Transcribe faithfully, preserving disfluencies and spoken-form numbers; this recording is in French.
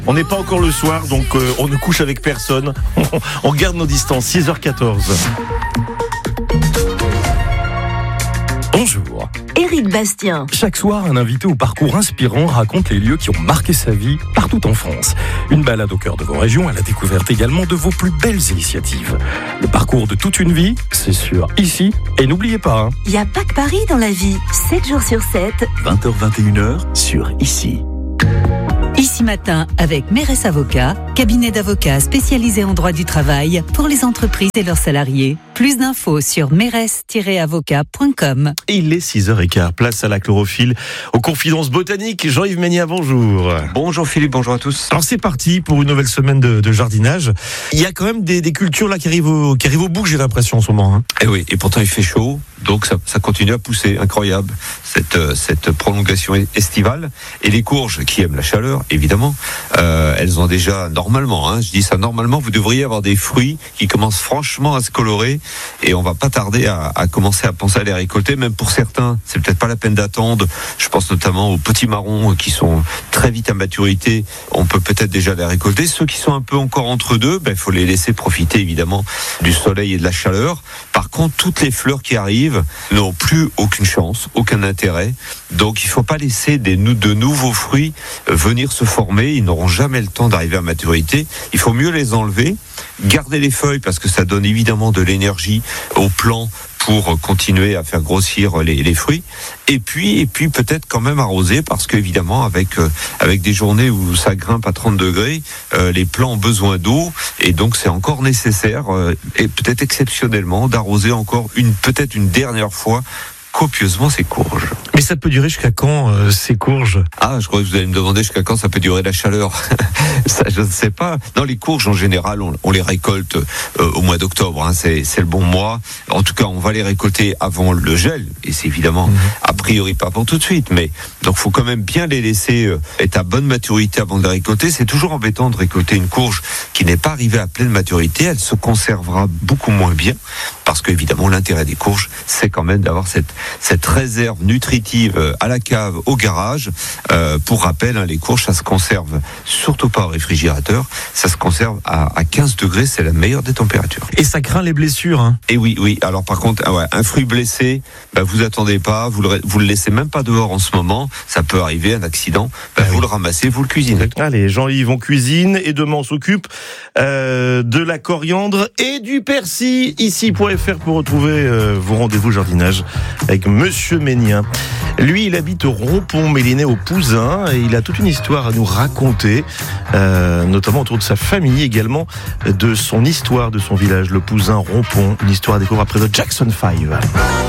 On n'est pas encore le soir, donc euh, on ne couche avec personne. On garde nos distances. six heures quatorze. Bonjour. Éric Bastien. Chaque soir, un invité au parcours inspirant raconte les lieux qui ont marqué sa vie partout en France. Une balade au cœur de vos régions à la découverte également de vos plus belles initiatives. Le parcours de toute une vie, c'est sûr, ici. Et n'oubliez pas, hein, Il n'y a pas que Paris dans la vie. sept jours sur sept. vingt heures vingt et une heures sur Ici. Ici Matin avec Mérès Avocat, cabinet d'avocats spécialisé en droit du travail pour les entreprises et leurs salariés. Plus d'infos sur mérès tiret avocat point com. Il est six heures quinze, place à la chlorophylle, aux confidences botaniques. Jean-Yves Ménia, bonjour. Bonjour Philippe, bonjour à tous. Alors c'est parti pour une nouvelle semaine de, de jardinage. Il y a quand même des, des cultures là qui arrivent au, qui arrivent au bout, j'ai l'impression en ce moment. Hein. Et oui, et pourtant il fait chaud, donc ça, ça continue à pousser, incroyable, cette, cette prolongation estivale. Et les courges qui aiment la chaleur, évidemment, euh, elles ont déjà normalement, hein, je dis ça normalement, vous devriez avoir des fruits qui commencent franchement à se colorer et on va pas tarder à, à commencer à penser à les récolter. Même pour certains, c'est peut-être pas la peine d'attendre. Je pense notamment aux petits marrons qui sont très vite à maturité. On peut peut-être déjà les récolter. Ceux qui sont un peu encore entre deux, ben faut les laisser profiter évidemment du soleil et de la chaleur. Par contre, toutes les fleurs qui arrivent n'ont plus aucune chance, aucun intérêt. Donc il faut pas laisser des, de nouveaux fruits venir se former. Ils n'auront jamais le temps d'arriver à maturité. Il faut mieux les enlever, garder les feuilles parce que ça donne évidemment de l'énergie au plant pour continuer à faire grossir les, les fruits. Et puis, et puis peut-être quand même arroser parce qu'évidemment avec euh, avec des journées où ça grimpe à trente degrés, euh, les plants ont besoin d'eau et donc c'est encore nécessaire euh, et peut-être exceptionnellement d'arroser encore une peut-être une dernière fois copieusement ces courges. Mais ça peut durer jusqu'à quand euh, ces courges? Ah, je crois que vous allez me demander jusqu'à quand ça peut durer la chaleur. Ça, je ne sais pas. Non, les courges en général, on, on les récolte euh, au mois d'octobre. Hein, c'est, c'est le bon mois. En tout cas, on va les récolter avant le gel. Et c'est évidemment mmh. a priori pas pour tout de suite. Mais donc, faut quand même bien les laisser euh, être à bonne maturité avant de les récolter. C'est toujours embêtant de récolter une courge qui n'est pas arrivée à pleine maturité. Elle se conservera beaucoup moins bien parce qu'évidemment, l'intérêt des courges, c'est quand même d'avoir cette cette réserve nutritive à la cave, au garage. Euh, pour rappel, hein, les courges, ça se conserve surtout pas au réfrigérateur, ça se conserve à, à quinze degrés, c'est la meilleure des températures. Et ça craint les blessures. Hein. Et oui, oui. Alors par contre, ah ouais, un fruit blessé, bah, vous attendez pas, vous le, vous le laissez même pas dehors en ce moment, ça peut arriver, un accident, bah, ah vous oui. le ramassez, vous le cuisinez. Allez, Jean-Yves, on cuisine et demain on s'occupe euh, de la coriandre et du persil. Ici point F R pour retrouver euh, vos rendez-vous jardinage avec Monsieur Ménia. Lui, il habite au Rompont, mais il est né au Pouzin et il a toute une histoire à nous raconter, euh, notamment autour de sa famille, également de son histoire de son village, le Pouzin Rompont. Une histoire à découvrir après le Jackson five.